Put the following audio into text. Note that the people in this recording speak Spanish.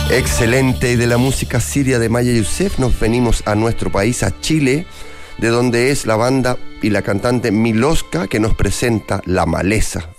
Excelente. Y de la música siria de Maya Youssef nos venimos a nuestro país, a Chile, de donde es la banda y la cantante Miloska, que nos presenta La Maleza.